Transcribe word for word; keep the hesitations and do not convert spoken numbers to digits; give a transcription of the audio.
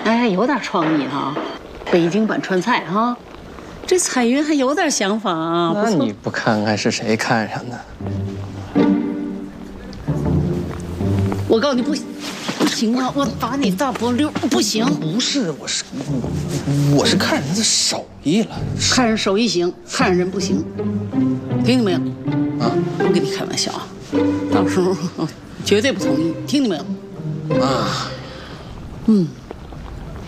哎，有点创意哈，北京版川菜哈，这彩云还有点想法啊。 那你不看看是谁看上的？ 我告诉你不行，不行啊！我打你大波溜，不行。 不是，我是我我是看人家手艺了。 看人手艺行，看人人不行，听见没有？啊，不跟你开玩笑啊，到时候绝对不同意，听见没有？ 啊， 嗯。